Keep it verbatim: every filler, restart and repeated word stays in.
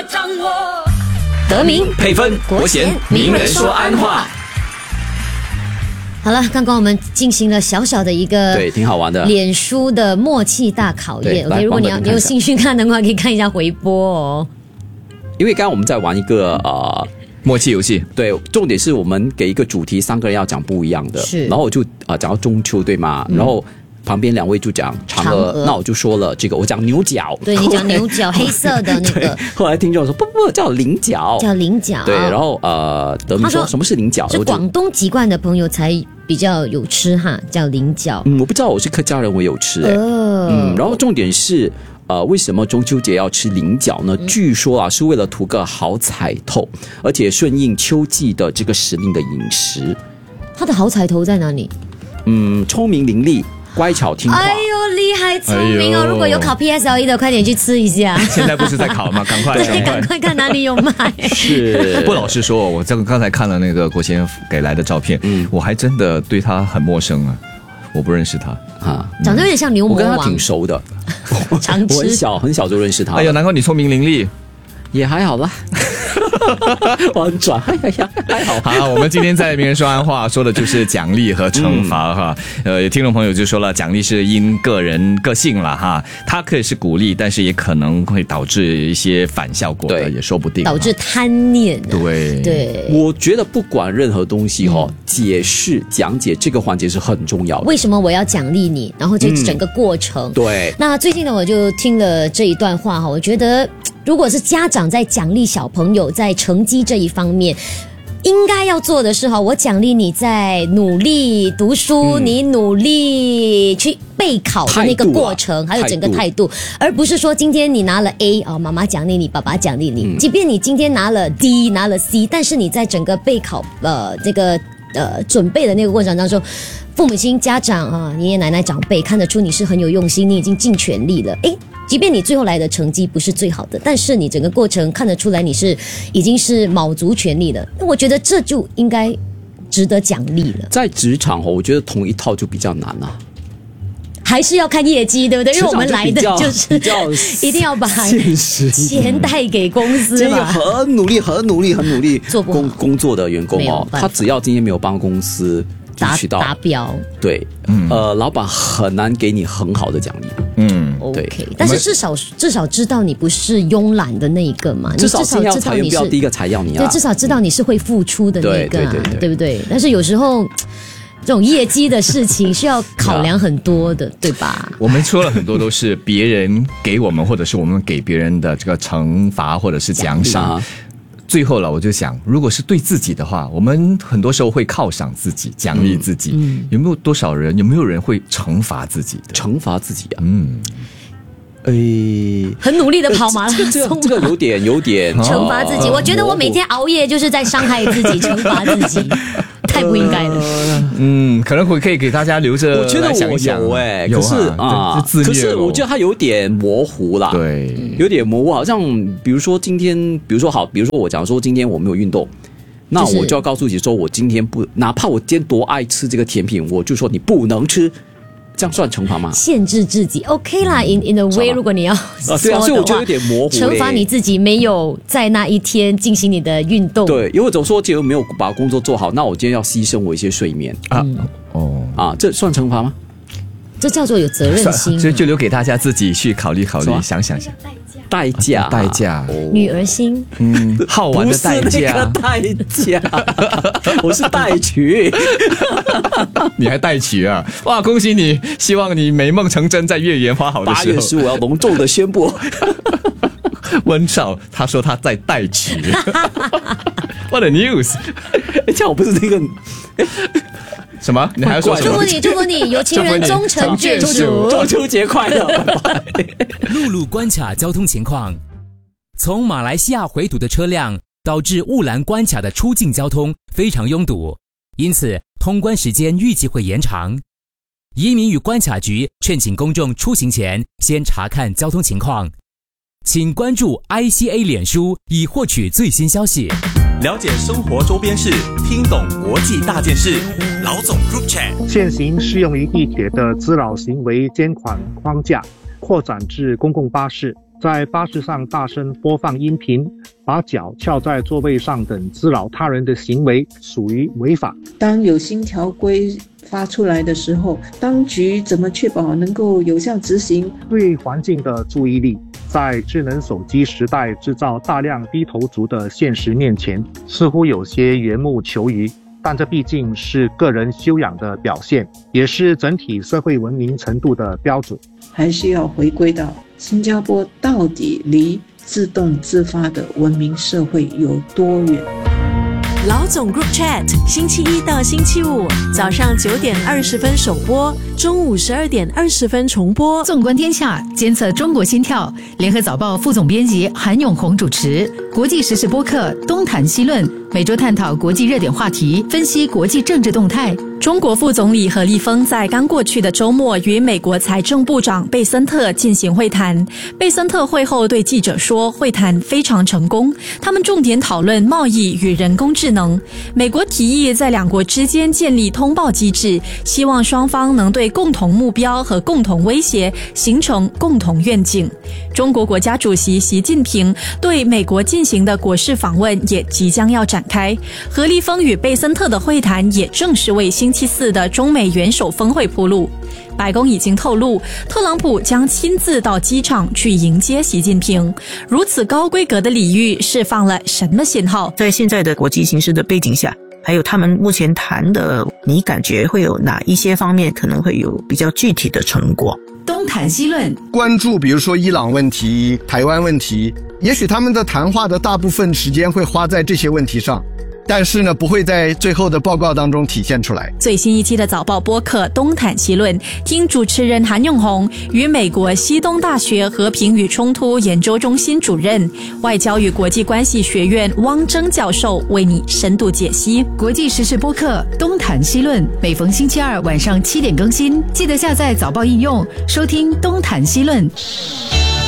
掌握。 德明配分国贤名人说安话。 好了，刚刚我们进行了小小的一个对，挺好玩的脸书的默契大考验。OK， 如果你要你有兴趣看的话，可以看一下回播哦。 因为刚刚我们在玩一个呃默契游戏， 对，重点是我们给一个主题，三个人要讲不一样的， 是， 然后我就啊、呃、讲到中秋，对吗？嗯、然后旁边两位就讲嫦娥，那我就说了这个，我讲牛角， 对你讲牛角，黑色的那个。 后来听众说不不叫菱角， 叫菱角。 对，然后呃，德明说什么是菱角？ 是广东籍贯的朋友才比较有吃哈，叫菱角。 嗯，我不知道，我是客家人，我有吃哎、欸。哦、嗯，然后重点是。呃，为什么中秋节要吃菱角呢？嗯、据说啊，是为了图个好彩头，而且顺应秋季的这个时令的饮食。 它的好彩头在哪里？ 嗯，聪明伶俐，乖巧听话。 哎呦，厉害，聪明哦！ 哎、 如果有考 P S L E 的，快点去吃一下。 现在不是在考吗？赶快， 对，赶快看哪里有卖。 是， 不老实说，我这个刚才看了那个国贤给来的照片，嗯，我还真的对他很陌生啊。我不认识他啊， 长得有点像牛魔王。 我跟他挺熟的， 常吃。 我很小很小就认识他。 哎呀，难怪你聪明伶俐， 也还好啦。我很转，哎呀呀，还好。 好，我们今天在名人说安话说的就是奖励和惩罚哈。嗯、呃，听众朋友就说了，奖励是因个人个性了哈，它可以是鼓励，但是也可能会导致一些反效果的，也说不定。 导致贪念。 对对， 我觉得不管任何东西哈、哦，嗯、解释讲解这个环节是很重要的。 为什么我要奖励你？然后这整个过程。 嗯、对。 那最近呢，我就听了这一段话哈，我觉得。如果是家长在奖励小朋友在成绩这一方面，应该要做的是哈，我奖励你在努力读书，嗯、你努力去备考的那个过程，啊、还有整个态度，而不是说今天你拿了 A 啊、哦，妈妈奖励你，爸爸奖励你。嗯、即便你今天拿了 D， 拿了 C， 但是你在整个备考呃这个呃准备的那个过程当中，父母亲、家长啊、爷爷奶奶、长辈看得出你是很有用心，你已经尽全力了。诶。即便你最后来的成绩不是最好的，但是你整个过程看得出来你是已经是卯足全力了，那我觉得这就应该值得奖励了。 在职场我觉得同一套就比较难啊， 还是要看业绩，对不对？因为我们来的就是一定要把钱带给公司嘛。 很努力、很努力、很努力做不好工工作的员工哦，他只要今天没有帮公司达达标， 对，嗯、呃，老板很难给你很好的奖励。 嗯， 对。Okay, 但是至少至少知道你不是慵懒的那一个嘛， 至少你至少知道你是第一个才要你啊， 对，至少知道你是会付出的那一个、啊， 对对对对对不对？但是有时候这种业绩的事情需要考量很多的，对吧？ 我们说了很多都是别人给我们，或者是我们给别人的这个惩罚或者是奖赏。最后了，我就想，如果是对自己的话，我们很多时候会犒赏自己、奖励自己。嗯，有没有多少人？有没有人会惩罚自己的？ 惩罚自己啊？ 嗯， 诶， 很努力的跑马拉松、 呃，这个、这个有点有点惩罚自己。我觉得我每天熬夜就是在伤害自己，惩罚自己。太不应该了。 嗯，可能会可以给大家留着。 我觉得我有哎、欸，可是啊，可是我觉得它有点模糊啦。 对， 有点模糊，好像比如说今天，比如说好，比如说我讲说今天我没有运动，那我就要告诉自己说，我今天不，哪怕我今天多爱吃这个甜品，我就说你不能吃。这样算惩罚吗？ 限制自己 OK 啦 in, in a way 如果你要说的话、啊、 对啊，所以我觉得有点模糊。 惩罚你自己没有在那一天进行你的运动。 对，因为总说，假如没有把工作做好，那我今天要牺牲我一些睡眠啊。 嗯、 哦啊，这算惩罚吗？ 这叫做有责任心、啊。 所以就留给大家自己去考虑考虑，想想想。 代价， 代价， 女儿心， 嗯，好玩的代价， 代价，我是代取， 你还代取啊？哇，恭喜你！希望你美梦成真，在月圆花好的时候。 八月十五要隆重的宣布， 温少他说他在代取，What a news！ 哎，这样我不是那个。 什么？你还要说什么？ 祝福你，祝福你，有情人终成眷属。 中秋节快乐！拜拜。 陆路关卡交通情况：从马来西亚回堵的车辆导致雾兰关卡的出境交通非常拥堵，因此通关时间预计会延长。移民与关卡局劝请公众出行前先查看交通情况，请关注 I C A 脸书以获取最新消息。 了解生活周边事，听懂国际大件事。老总 Group Chat 现行适用于地铁的滋扰行为监管框架扩展至公共巴士，在巴士上大声播放音频， 把脚翘在座位上等滋扰他人的行为属于违法。 当有新条规发出来的时候，当局怎么确保能够有效执行？ 对环境的注意力，在智能手机时代制造大量低头族的现实面前，似乎有些缘木求鱼，但这毕竟是个人修养的表现，也是整体社会文明程度的标准。 还是要回归到新加坡到底离自动自发的文明社会有多远？ 老总 Group Chat 星期一到星期五早上九点二十分首播，中午十二点二十分重播。 纵观天下，监测中国心跳。联合早报副总编辑韩永红主持。国际时事播客东谈西论，每周探讨国际热点话题，分析国际政治动态。 中国副总理何立峰在刚过去的周末与美国财政部长贝森特进行会谈。贝森特会后对记者说，会谈非常成功，他们重点讨论贸易与人工智能。美国提议在两国之间建立通报机制，希望双方能对共同目标和共同威胁形成共同愿景。中国国家主席习近平对美国进行的国事访问也即将要展开。何立峰与贝森特的会谈也正是为星期四的中美元首峰会铺路。白宫已经透露，特朗普将亲自到机场去迎接习近平。如此高规格的礼遇释放了什么信号？ 在现在的国际形势的背景下，还有他们目前谈的，你感觉会有哪一些方面可能会有比较具体的成果？ 东谈西论， 关注比如说伊朗问题、台湾问题，也许他们的谈话的大部分时间会花在这些问题上，但是呢，不会在最后的报告当中体现出来。 最新一期的早报播客东谈西论，听主持人韩永红与美国西东大学和平与冲突研究中心主任、外交与国际关系学院汪征教授为你深度解析。 国际时事播客东谈西论，每逢星期二晚上七点更新，记得下载早报应用收听东谈西论。